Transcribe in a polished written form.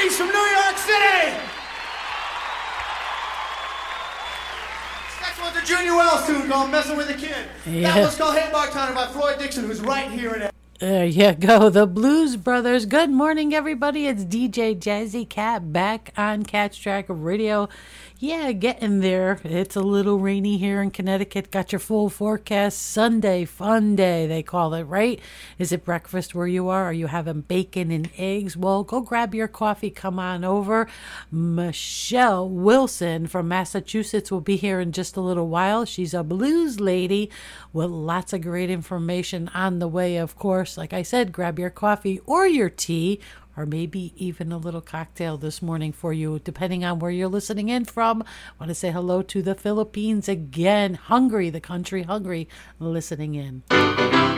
Greetings from New York City! This next one's a Junior Wells tune called Messing with a Kid. Yeah. That one's called Hey Bartender by Floyd Dixon, who's right here in it. There you go, the Blues Brothers. Good morning, everybody. It's DJ Jazzy Cat back on Catch Track Radio. Yeah, getting there. It's a little rainy here in Connecticut. Got your full forecast. Sunday, fun day, they call it, right? Is it breakfast where you are? Are you having bacon and eggs? Well, go grab your coffee. Come on over. Michelle Wilson from Massachusetts will be here in just a little while. She's a blues lady with lots of great information on the way, of course. Like I said, grab your coffee or your tea, or maybe even a little cocktail this morning for you, depending on where you're listening in from. I want to say hello to the Philippines again. Hungary, the country hungry, listening in.